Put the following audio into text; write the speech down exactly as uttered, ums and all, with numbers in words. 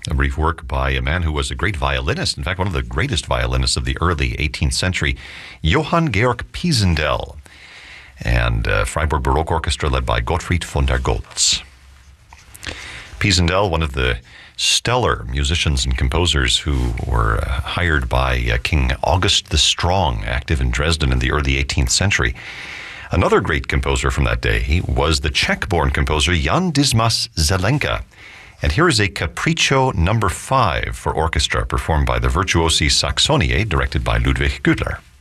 a brief work by a man who was a great violinist, in fact, one of the greatest violinists of the early eighteenth century, Johann Georg Pisendel, and uh, Freiburg Baroque Orchestra led by Gottfried von der Goltz. Pisendel, one of the stellar musicians and composers who were uh, hired by uh, King August the Strong, active in Dresden in the early eighteenth century. Another great composer from that day was the Czech-born composer Jan Dismas Zelenka. And here is a Capriccio number five for orchestra, performed by the Virtuosi Saxoniae, directed by Ludwig Güdler.